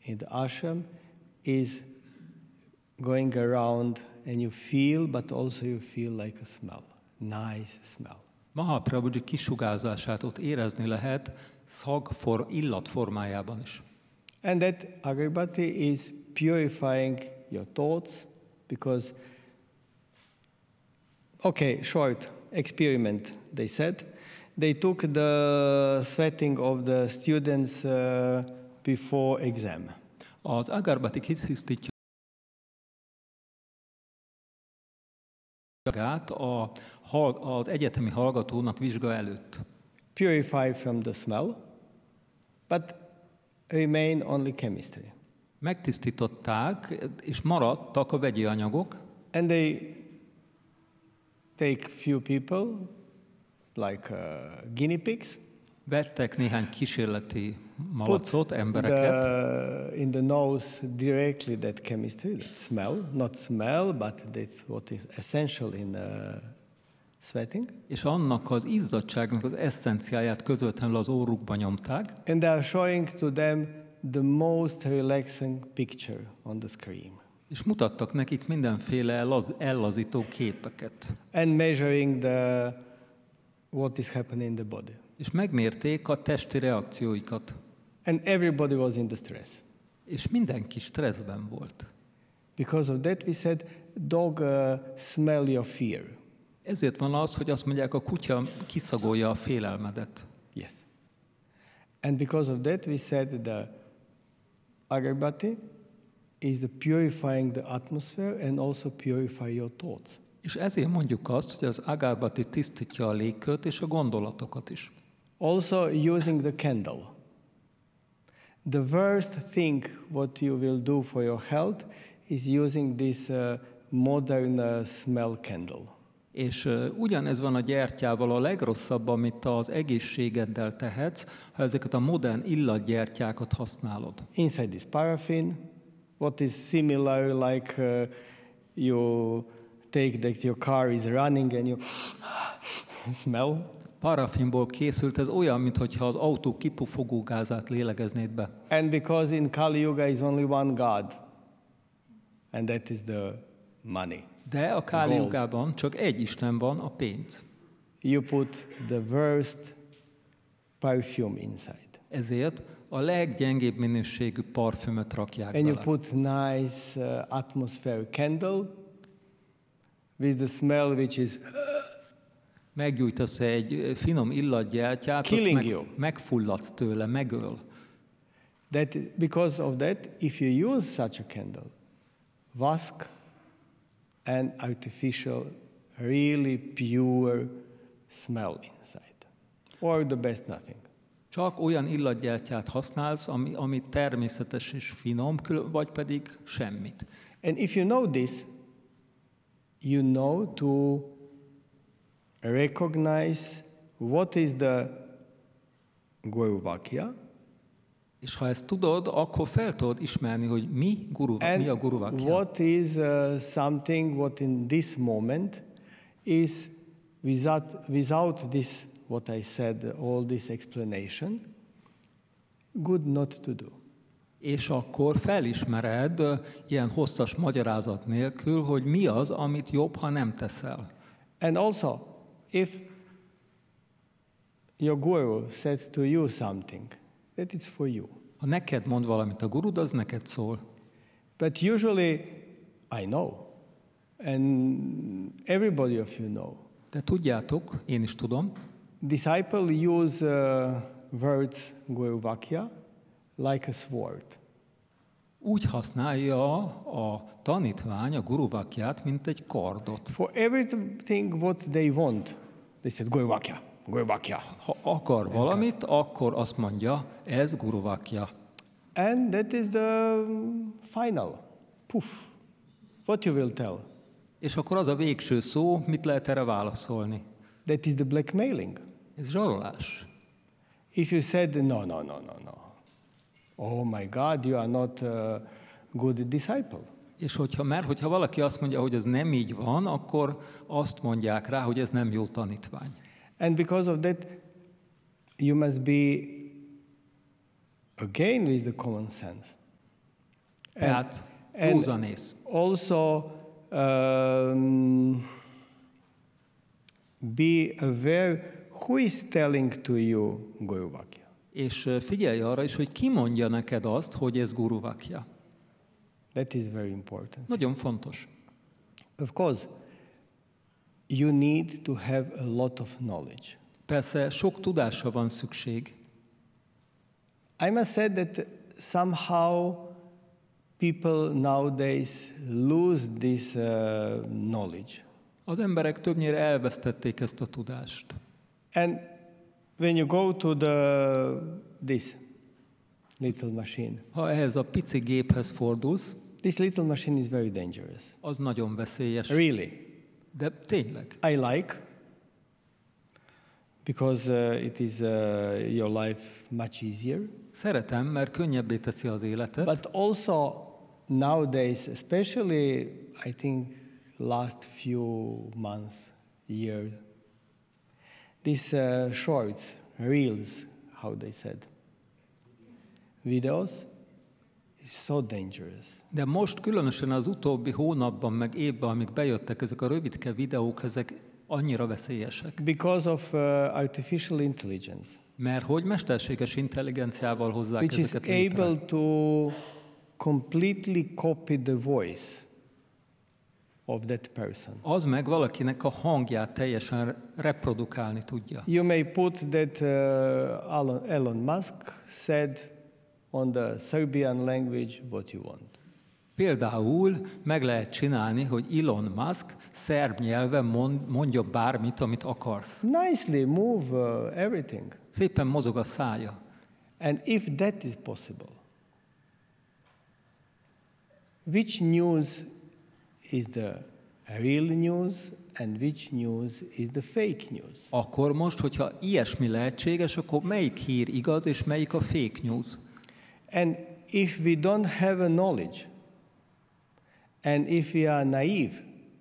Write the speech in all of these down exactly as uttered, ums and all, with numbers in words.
in the ashram is going around and you feel, but also you feel like a smell, nice smell. Mahaprabhuji kisugárzását ott érezni lehet szagfor, illat formájában is. And that agarbatti is purifying your thoughts because, okay, short experiment, they said. They took the sweating of the students uh, before exam. Az agarbatti kitisztítja a, az egyetemi hallgatónak vizsga előtt. Purify from the smell, but remain only chemistry. Megtisztították, és maradtak a vegyi anyagok. And they take few people, like uh, guinea pigs. Vettek néhány kísérleti malacot, embereket. The, in the nose directly that chemistry, that smell, not smell, but that's what is essential in uh, sweating. És annak az izzadságnak az eszenciáját közvetlenül az orrukba nyomták. And they are showing to them the most relaxing picture on the screen. És mutattak nekik mindenféle ellaz, ellazító képeket. And measuring the what is happening in the body. És megmérték a testi reakcióikat. And everybody was in the stress. És mindenki stresszben volt. Because of that we said, dog uh, smell your fear. Ezért van az, hogy azt mondják, a kutya kiszagolja a félelmedet. Yes. And because of that we said the agarbatti is the purifying the atmosphere and also purify your thoughts. És ezért mondjuk azt, hogy az agarbatti tisztítja a légkört és a gondolatokat is. Also using the candle. The worst thing what you will do for your health is using this uh, modern uh, smell candle. És uh, ugyanez van a gyertyával, a legrosszabb, amit az egészségeddel tehetsz, ha ezeket a modern illatgyertyákat használod. Inside this paraffin, what is similar like uh, you take that your car is running and you smell. Paraffinból készült, ez olyan, mintha az autó kipufogó gázát lélegeznéd be. And because in Kali Yuga is only one God, and that is the money. De a Káli Jugában csak egy Isten van, a pénz. You put the worst perfume inside. Ezért a leggyengébb minőségű parfümöt rakják and bele. you put nice uh, atmosphere candle with the smell which is meggyújtasz egy finom illatgyertyát, azt meg, megfulladsz tőle, megöl. That because of that, if you use such a candle, vask and artificial, really pure smell inside, or the best nothing. Csak olyan illatgyertyát használsz, ami, ami természetes és finom, vagy pedig semmit. And if you know this, you know to recognize what is the Guru Vakya. És ha ezt tudod, akkor fel tudod ismerni, hogy mi, guru, mi a Guru Vakya. What is uh, something what in this moment is without, without this, what I said, all this explanation, good not to do. És akkor felismered ilyen hosszas magyarázat nélkül, hogy mi az, amit jobb, ha nem teszel. And also, if your guru said to you something, that it's for you. Ha neked mond valamit a gurud, az neked szól. But usually I know, and everybody of you know. De tudjátok, én is tudom. Disciple use uh, words Guru Vakya like a sword. Úgy használja a tanítvány a Guru Vakyát, mint egy kardot. For everything what they want, they said Guru Vakya, Guru Vakya. Ha akar valamit, akkor azt mondja, ez Guru Vakya. And that is the final. Poof. What you will tell? És akkor az a végső szó, mit lehet erre válaszolni? That is the blackmailing. Ez zsarolás. If you said, no, no, no, no, no. Oh my God, you are not a good disciple. És hogyha, mert hogyha valaki azt mondja, hogy ez nem így van, akkor azt mondják rá, hogy ez nem jó tanítvány. And because of that, you must be again with the common sense. Tehát and józanész. also um, be aware who is telling to you Guru Vakya. És ö, figyelj arra is, hogy ki mondja neked azt, hogy ez Guru Vakya. That is very important. Nagyon fontos. Of course, you need to have a lot of knowledge. Persze sok tudásra van szükség. I must say that somehow people nowadays lose this uh, knowledge. Az emberek többnyire elvesztették ezt a tudást. And when you go to the this little machine, Ha ehhez a pici géphez fordulsz, this little machine is very dangerous. az nagyon veszélyes. Really, De tényleg. I like because uh, it is uh, your life much easier. Szeretem, mert könnyebbé teszi az életet, But also nowadays, especially I think last few months, years, these uh, shorts, reels, how they said, videos, is so dangerous. de most különösen az utóbbi hónapban, meg évben, amik bejöttek ezek a rövidke videók, ezek annyira veszélyesek. Because of uh, artificial intelligence, Mert hogy mesterséges intelligenciával hozzák which is ezeket létre. able to completely copy the voice of that person. Az meg valakinek a hangját teljesen reprodukálni tudja. You may put that uh, Elon, Elon Musk said on the Serbian language what you want. Például meg lehet csinálni, hogy Elon Musk szerb nyelven mond, mondja bármit, amit akarsz. Nicely move uh, everything. Szépen mozog a szája. And if that is possible, which news is the real news and which news is the fake news? Akkor most, hogyha ilyesmi lehetséges, akkor melyik hír igaz, és melyik a fake news? And if we don't have a knowledge, and if we are naive,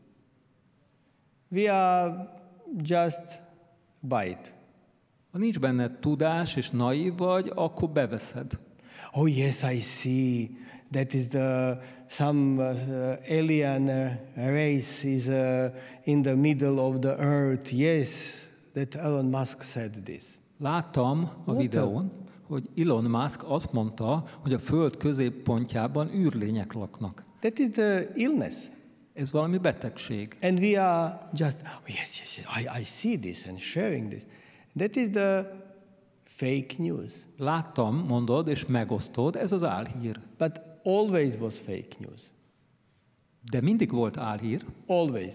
we are just buy it. Ha nincs benne tudás, és naív vagy, akkor beveszed. Oh yes, I see. That is the some uh, alien uh, race is uh, in the middle of the earth. Yes, that Elon Musk said this. Láttam a What videón, hogy Elon Musk azt mondta, hogy a Föld középpontjában űrlények laknak. That is the illness. Ez valami betegség. And we are just, oh yes, yes, yes, I, I see this and sharing this. That is the fake news. Láttam, mondod, és megosztod, ez az álhír. But always was fake news. De mindig volt álhír. Always.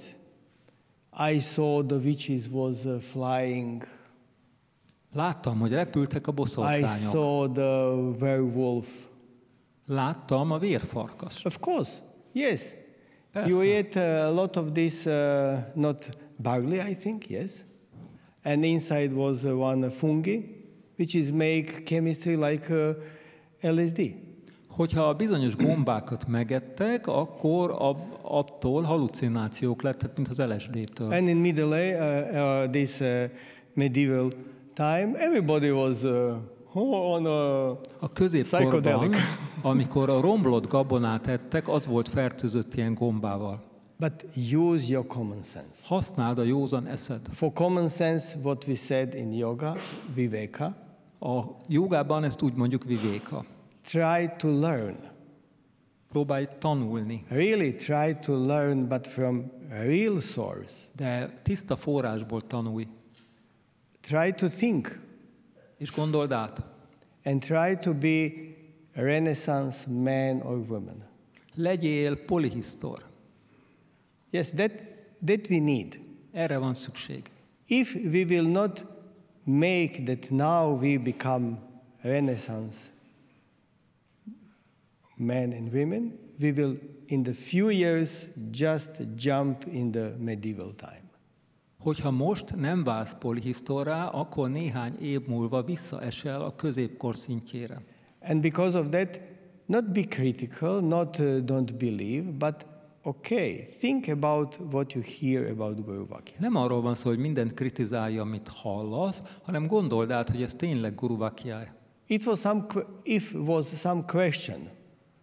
I saw the witches was uh, flying. Láttam, hogy repültek a I boszorkányok. saw the werewolf. Láttam a vérfarkast. Of course, yes. Persze. You ate a lot of this, uh, not barley, I think, yes. And inside was uh, one fungi, which is make chemistry like uh, L S D. Hogyha bizonyos gombákat megettek, akkor ab, attól halucinációk lettek, mint az el es dé-től. And in middle uh, uh, this uh, medieval time, everybody was uh, on a A középkorban, psychedelic. amikor a romlott gabonát ettek, az volt fertőzött ilyen gombával. But use your common sense. Használd a józan eszed. For common sense, what we said in yoga, viveka, A jogában ezt úgy mondjuk vivéka. try to learn. Próbálj tanulni, Really try to learn, but from a real source. de tiszta forrásból tanulj. Try to think És gondold át, and try to be a Renaissance man or woman. legyél polihisztor. Yes, that, that we need. Erre van szükség. If we will not make that now we become Renaissance men and women, we will in the few years just jump in the medieval time. Hogyha most nem válsz polihisztorrá, akkor néhány év múlva visszaesel a középkor szintjére. And because of that, not be critical, not uh, don't believe, but okay, think about what you hear about Guru Vakya. Nem arról van szó, hogy mindent kritizálja, amit hallasz, hanem gondold át, hogy ez tényleg Guru Vakya. It was some, que- if was some question,